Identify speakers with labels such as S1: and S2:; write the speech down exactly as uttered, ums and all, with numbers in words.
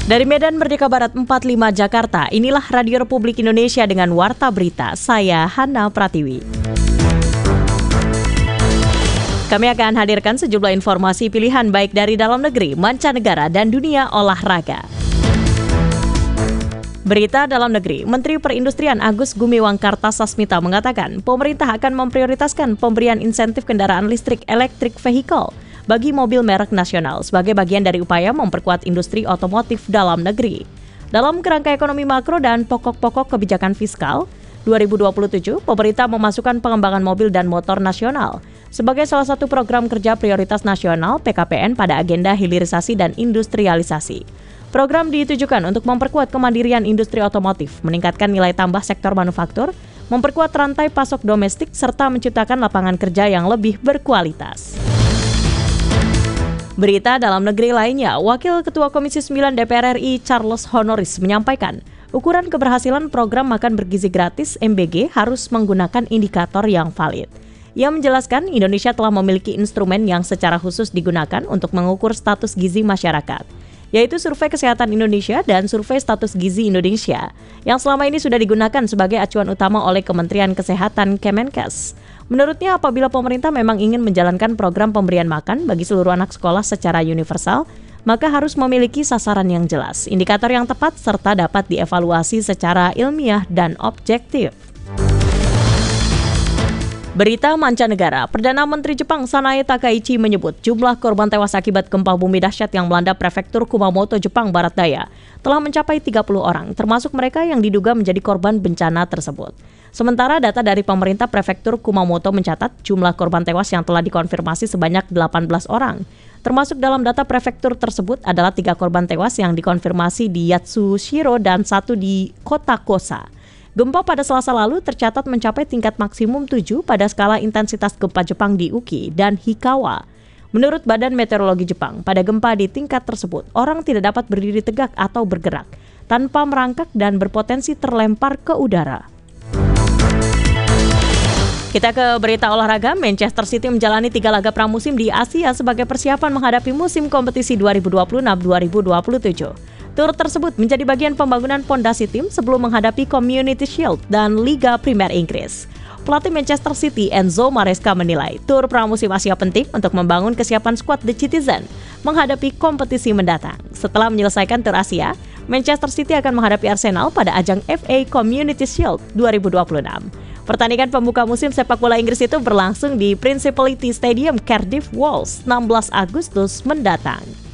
S1: Dari Medan Merdeka Barat empat puluh lima Jakarta, inilah Radio Republik Indonesia dengan Warta Berita. Saya Hana Pratiwi. Kami akan hadirkan sejumlah informasi pilihan baik dari dalam negeri, mancanegara, dan dunia olahraga. Berita dalam negeri, Menteri Perindustrian Agus Gumiwang Kartasasmita mengatakan pemerintah akan memprioritaskan pemberian insentif kendaraan listrik electric vehicle bagi mobil merek nasional sebagai bagian dari upaya memperkuat industri otomotif dalam negeri. Dalam kerangka ekonomi makro dan pokok-pokok kebijakan fiskal, dua ribu dua puluh tujuh, pemerintah memasukkan pengembangan mobil dan motor nasional sebagai salah satu program kerja prioritas nasional P K P N pada agenda hilirisasi dan industrialisasi. Program ditujukan untuk memperkuat kemandirian industri otomotif, meningkatkan nilai tambah sektor manufaktur, memperkuat rantai pasok domestik, serta menciptakan lapangan kerja yang lebih berkualitas. Berita dalam negeri lainnya, Wakil Ketua Komisi sembilan D P R R I Charles Honoris menyampaikan, ukuran keberhasilan program makan bergizi gratis M B G harus menggunakan indikator yang valid. Ia menjelaskan Indonesia telah memiliki instrumen yang secara khusus digunakan untuk mengukur status gizi masyarakat, yaitu Survei Kesehatan Indonesia dan Survei Status Gizi Indonesia, yang selama ini sudah digunakan sebagai acuan utama oleh Kementerian Kesehatan Kemenkes. Menurutnya, apabila pemerintah memang ingin menjalankan program pemberian makan bagi seluruh anak sekolah secara universal, maka harus memiliki sasaran yang jelas, indikator yang tepat, serta dapat dievaluasi secara ilmiah dan objektif. Berita mancanegara, Perdana Menteri Jepang Sanae Takaichi menyebut jumlah korban tewas akibat gempa bumi dahsyat yang melanda prefektur Kumamoto, Jepang Barat Daya telah mencapai tiga puluh orang, termasuk mereka yang diduga menjadi korban bencana tersebut. Sementara data dari pemerintah prefektur Kumamoto mencatat jumlah korban tewas yang telah dikonfirmasi sebanyak delapan belas orang. Termasuk dalam data prefektur tersebut adalah tiga korban tewas yang dikonfirmasi di Yatsushiro dan satu di Kota Kosa. Gempa pada Selasa lalu tercatat mencapai tingkat maksimum tujuh pada skala intensitas gempa Jepang di Uki dan Hikawa. Menurut Badan Meteorologi Jepang, pada gempa di tingkat tersebut, orang tidak dapat berdiri tegak atau bergerak tanpa merangkak dan berpotensi terlempar ke udara. Kita ke berita olahraga, Manchester City menjalani tiga laga pramusim di Asia sebagai persiapan menghadapi musim kompetisi dua ribu dua puluh enam dua ribu dua puluh tujuh. Tur tersebut menjadi bagian pembangunan pondasi tim sebelum menghadapi Community Shield dan Liga Primer Inggris. Pelatih Manchester City Enzo Maresca menilai tur pramusim Asia penting untuk membangun kesiapan skuad The Citizen menghadapi kompetisi mendatang. Setelah menyelesaikan tur Asia, Manchester City akan menghadapi Arsenal pada ajang F A Community Shield dua ribu dua puluh enam. Pertandingan pembuka musim sepak bola Inggris itu berlangsung di Principality Stadium, Cardiff, Wales, enam belas Agustus mendatang.